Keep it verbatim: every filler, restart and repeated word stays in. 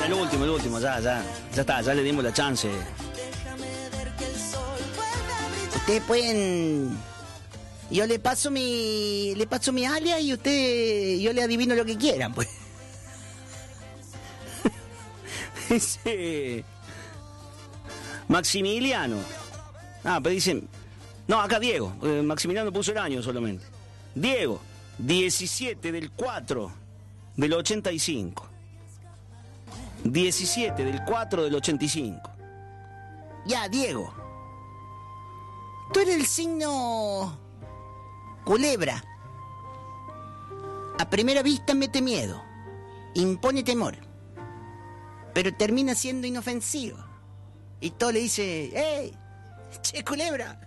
el último, el último, ya, ya. Ya está, ya le dimos la chance. Ustedes pueden... Yo le paso mi... Le paso mi alias y usted... Yo le adivino lo que quieran, pues. Ese... Maximiliano. Ah, pero dicen... No, acá Diego. Eh, Maximiliano puso el año solamente. Diego, diecisiete del cuatro del ochenta y cinco. diecisiete del cuatro del ochenta y cinco. Ya, Diego. Tú eres el signo... Culebra. A primera vista mete miedo. Impone temor. Pero termina siendo inofensivo. Y todo le dice... ¡Ey! ¡Che, culebra!